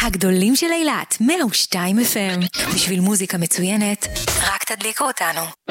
הגדולים של אילת, 102 FM. בשביל מוזיקה מצוינת, רק תדליקו אותנו.